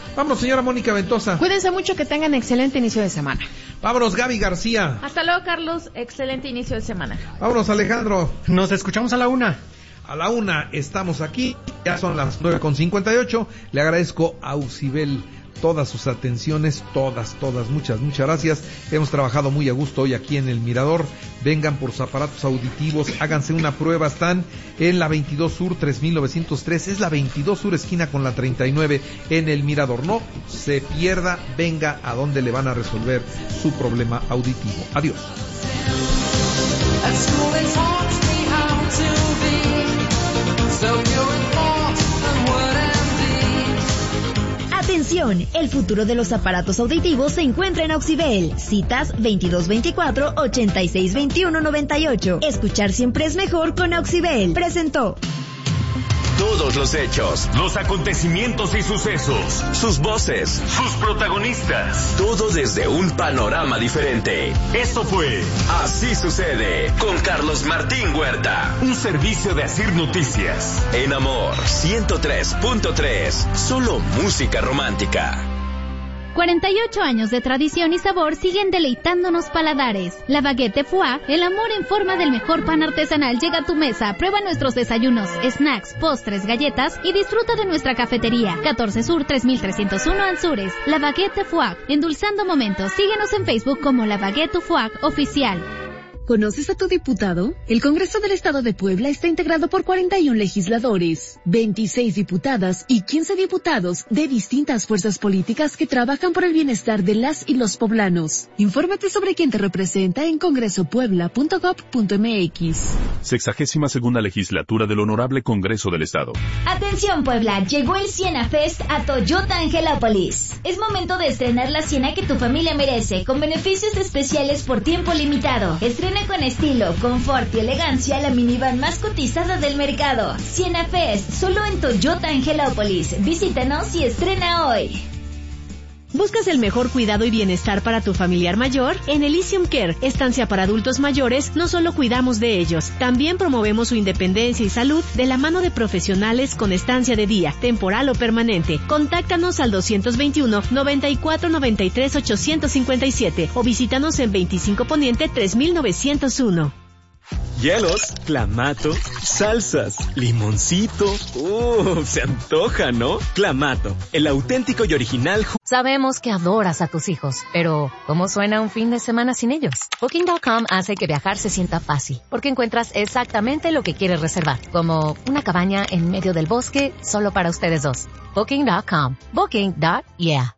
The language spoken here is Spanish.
Vámonos, señora Mónica Ventosa. Cuídense mucho, que tengan excelente inicio de semana. Vámonos, Gaby García. Hasta luego, Carlos. Excelente inicio de semana. Vámonos, Alejandro. Nos escuchamos a la 1. A la 1 estamos aquí. Ya son las 9:58. Le agradezco a Auxibel todas sus atenciones, todas, muchas gracias. Hemos trabajado muy a gusto hoy aquí en El Mirador. Vengan por sus aparatos auditivos, háganse una prueba. Están en la 22 Sur 3903, es la 22 Sur esquina con la 39 en El Mirador. No se pierda, venga a donde le van a resolver su problema auditivo. Adiós. Atención, el futuro de los aparatos auditivos se encuentra en Auxibel. Citas 2224-862198. Escuchar siempre es mejor con Auxibel. Presentó. Todos los hechos, los acontecimientos y sucesos, sus voces, sus protagonistas, todo desde un panorama diferente. Esto fue Así Sucede con Carlos Martín Huerta, un servicio de Asir Noticias. En Amor 103.3, solo música romántica. 48 años de tradición y sabor siguen deleitándonos paladares. La Baguette Foie, el amor en forma del mejor pan artesanal, llega a tu mesa. Prueba nuestros desayunos, snacks, postres, galletas y disfruta de nuestra cafetería. 14 Sur 3301 Anzures. La Baguette Foie, endulzando momentos. Síguenos en Facebook como La Baguette Foie Oficial. ¿Conoces a tu diputado? El Congreso del Estado de Puebla está integrado por 41 legisladores, 26 diputadas y 15 diputados de distintas fuerzas políticas que trabajan por el bienestar de las y los poblanos. Infórmate sobre quién te representa en congresopuebla.gov.mx. 62ª legislatura del Honorable Congreso del Estado. Atención Puebla, llegó el Siena Fest a Toyota Angelópolis. Es momento de estrenar la Siena que tu familia merece, con beneficios especiales por tiempo limitado. Estrena con estilo, confort y elegancia la minivan más cotizada del mercado. Siena Fest, solo en Toyota Angelópolis. Visítanos y estrena hoy. ¿Buscas el mejor cuidado y bienestar para tu familiar mayor? En Elysium Care, estancia para adultos mayores, no solo cuidamos de ellos, también promovemos su independencia y salud de la mano de profesionales con estancia de día, temporal o permanente. Contáctanos al 221-9493-857 o visítanos en 25 Poniente 3901. Hielos, clamato, salsas, limoncito. Se antoja, ¿no? Clamato, el auténtico y original. Sabemos que adoras a tus hijos, pero ¿cómo suena un fin de semana sin ellos? Booking.com hace que viajar se sienta fácil, porque encuentras exactamente lo que quieres reservar, como una cabaña en medio del bosque solo para ustedes dos. Booking.com. Booking.yeah.